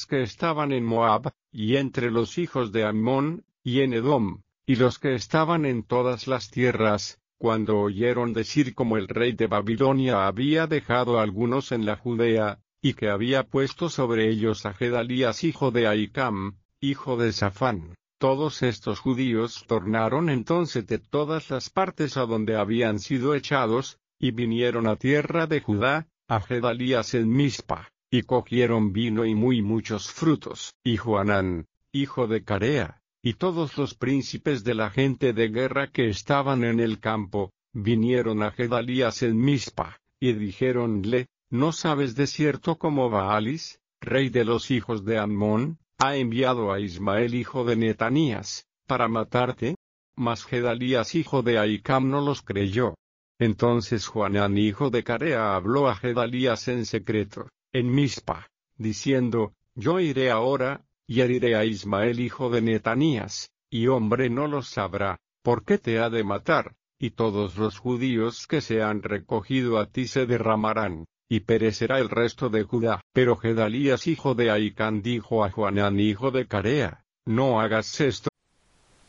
los que estaban en Moab, y entre los hijos de Ammón, y en Edom, y los que estaban en todas las tierras, cuando oyeron decir cómo el rey de Babilonia había dejado a algunos en la Judea, y que había puesto sobre ellos a Gedalías hijo de Ahicam, hijo de Safán. Todos estos judíos tornaron entonces de todas las partes a donde habían sido echados, y vinieron a tierra de Judá, a Gedalías en Mizpa, y cogieron vino y muy muchos frutos. Y Johanán, hijo de Carea, y todos los príncipes de la gente de guerra que estaban en el campo, vinieron a Gedalías en Mizpa, y dijéronle: ¿No sabes de cierto cómo Baalis, rey de los hijos de Ammón, ha enviado a Ismael hijo de Netanías, para matarte? Mas Gedalías hijo de Ahicam no los creyó. Entonces Johanán hijo de Carea habló a Gedalías en secreto, en Mizpa, diciendo: Yo iré ahora, y heriré a Ismael hijo de Netanías, y hombre no lo sabrá, ¿por qué te ha de matar? Y todos los judíos que se han recogido a ti se derramarán, y perecerá el resto de Judá. Pero Gedalías hijo de Ahicam dijo a Johanán hijo de Carea: No hagas esto,